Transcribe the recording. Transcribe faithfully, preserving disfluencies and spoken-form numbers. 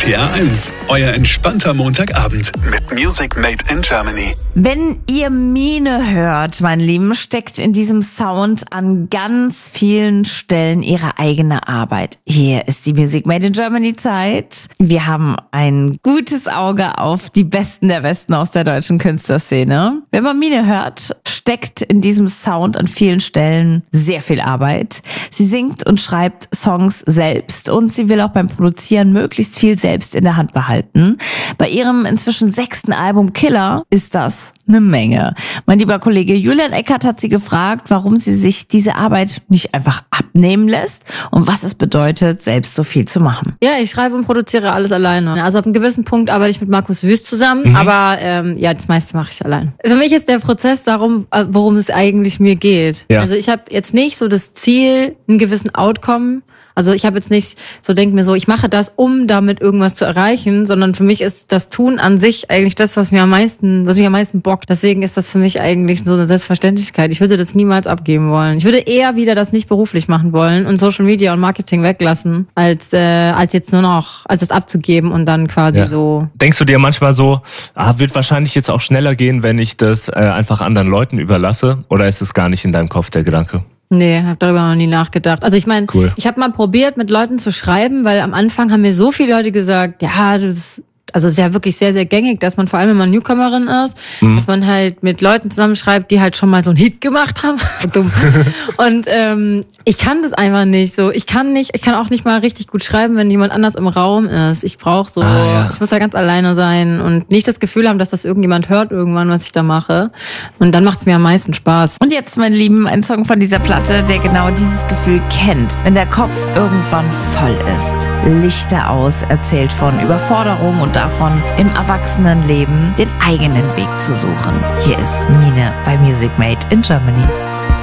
T R eins, euer entspannter Montagabend mit Music Made in Germany. Wenn ihr Mine hört, mein Lieben, steckt in diesem Sound an ganz vielen Stellen ihre eigene Arbeit. Hier ist die Music Made in Germany Zeit. Wir haben ein gutes Auge auf die Besten der Besten aus der deutschen Künstlerszene. Wenn man Mine hört, steckt in diesem Sound an vielen Stellen sehr viel Arbeit. Sie singt und schreibt Songs selbst und sie will auch beim Produzieren möglichst viel selbst in der Hand behalten. Bei ihrem inzwischen sechsten Album Killer ist das eine Menge. Mein lieber Kollege Julian Eckert hat sie gefragt, warum sie sich diese Arbeit nicht einfach abnehmen lässt und was es bedeutet, selbst so viel zu machen. Ja, ich schreibe und produziere alles alleine. Also auf einem gewissen Punkt arbeite ich mit Markus Wüst zusammen, mhm. aber ähm, ja, das meiste mache ich allein. Für mich ist der Prozess darum, worum es eigentlich mir geht. Ja. Also ich habe jetzt nicht so das Ziel, einen gewissen Outcome. Also ich habe jetzt nicht so, denke mir so, ich mache das, um damit irgendwas zu erreichen, sondern für mich ist das Tun an sich eigentlich das, was mir am meisten, was mich am meisten bockt. Deswegen ist das für mich eigentlich so eine Selbstverständlichkeit. Ich würde das niemals abgeben wollen. Ich würde eher wieder das nicht beruflich machen wollen und Social Media und Marketing weglassen, als äh, als jetzt nur noch, als es abzugeben und dann quasi ja. so. Denkst du dir manchmal so, ah, wird wahrscheinlich jetzt auch schneller gehen, wenn ich das äh, einfach anderen Leuten überlasse? Oder ist es gar nicht in deinem Kopf der Gedanke? Nee, hab darüber noch nie nachgedacht. Also ich meine, cool. ich habe mal probiert, mit Leuten zu schreiben, weil am Anfang haben mir so viele Leute gesagt, ja, das also ist ja wirklich sehr, sehr gängig, dass man vor allem, wenn man Newcomerin ist, mhm. dass man halt mit Leuten zusammenschreibt, die halt schon mal so einen Hit gemacht haben. Dumm. Und ähm, ich kann das einfach nicht so. Ich kann nicht, ich kann auch nicht mal richtig gut schreiben, wenn jemand anders im Raum ist. Ich brauche so, ah, ja. ich muss da ganz alleine sein und nicht das Gefühl haben, dass das irgendjemand hört irgendwann, was ich da mache. Und dann macht es mir am meisten Spaß. Und jetzt, meine Lieben, ein Song von dieser Platte, der genau dieses Gefühl kennt, wenn der Kopf irgendwann voll ist. Lichter aus erzählt von Überforderung und davon, im Erwachsenenleben den eigenen Weg zu suchen. Hier ist Mine bei Music Made in Germany.